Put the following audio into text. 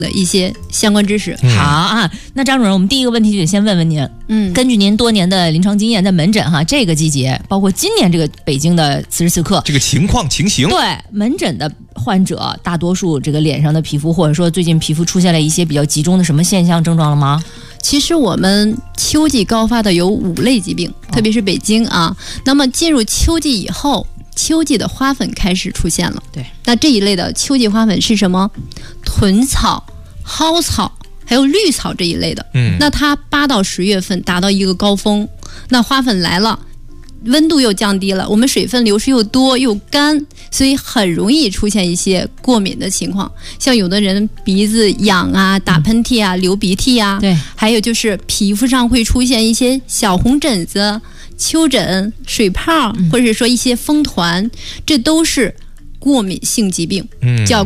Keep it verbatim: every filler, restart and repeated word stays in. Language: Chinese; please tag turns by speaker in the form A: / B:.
A: 的一些相关知识。
B: 嗯、好啊，那张主任，我们第一个问题就得先问问您，嗯，根据您多年的临床经验，在门诊哈，这个季节，包括今年这个北京的此时此刻，
C: 这个情况情形，
B: 对门诊的患者，大多数这个脸上的皮肤，或者说最近皮肤出现了一些比较集中的什么现象症状了吗？
A: 其实我们秋季高发的有五类疾病，特别是北京啊。那么进入秋季以后，秋季的花粉开始出现了。
B: 对，
A: 那这一类的秋季花粉是什么？豚草、蒿草还有绿草这一类的。嗯，那它八到十月份达到一个高峰，那花粉来了，温度又降低了，我们水分流失又多又干，所以很容易出现一些过敏的情况，像有的人鼻子痒啊、打喷嚏啊、流鼻涕啊，
B: 对，
A: 还有就是皮肤上会出现一些小红疹子、丘疹、水泡，或者说一些风团，这都是过敏性疾病，嗯，叫